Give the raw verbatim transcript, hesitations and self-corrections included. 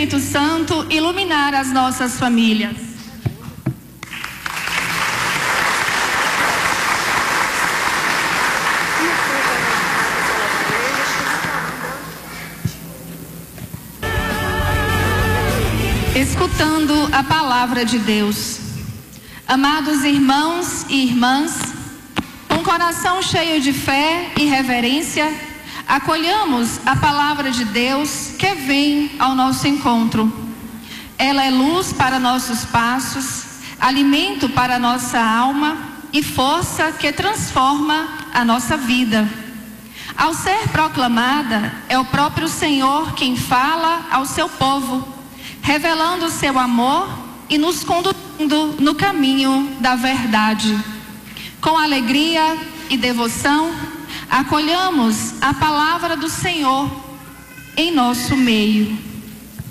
Espírito Santo iluminar as nossas famílias. Escutando a palavra de Deus. Amados irmãos e irmãs, com coração cheio de fé e reverência, acolhamos a palavra de Deus que vem ao nosso encontro. Ela é luz para nossos passos, alimento para nossa alma e força que transforma a nossa vida. Ao ser proclamada, é o próprio Senhor quem fala ao seu povo, revelando o seu amor e nos conduzindo no caminho da verdade. Com alegria e devoção, acolhamos a palavra do Senhor em nosso meio.